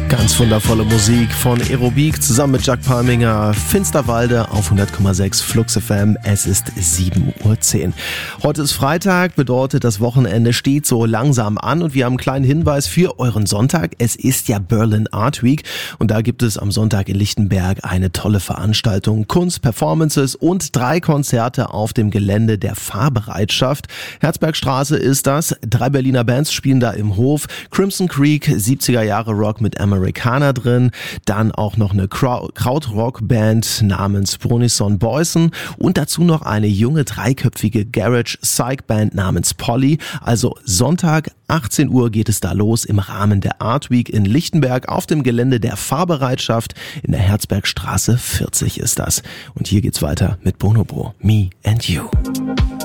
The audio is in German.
Ganz wundervolle Musik von Aerobic zusammen mit Jack Palminger, Finsterwalde auf 100,6 Flux FM. Es ist 7:10 Uhr. Heute ist Freitag, bedeutet, das Wochenende steht so langsam an und wir haben einen kleinen Hinweis für euren Sonntag. Es ist ja Berlin Art Week und da gibt es am Sonntag in Lichtenberg eine tolle Veranstaltung, Kunst, Performances und 3 Konzerte auf dem Gelände der Fahrbereitschaft. Herzbergstraße ist das. 3 Berliner Bands spielen da im Hof. Crimson Creek, 70er Jahre Rock mit Amerikaner drin, dann auch noch eine Krautrock-Band namens Bronison Boyson und dazu noch eine junge 3-köpfige Garage-Psych-Band namens Polly. Also Sonntag 18 Uhr geht es da los im Rahmen der Art Week in Lichtenberg auf dem Gelände der Fahrbereitschaft in der Herzbergstraße 40 ist das. Und hier geht's weiter mit Bonobo, Me and You.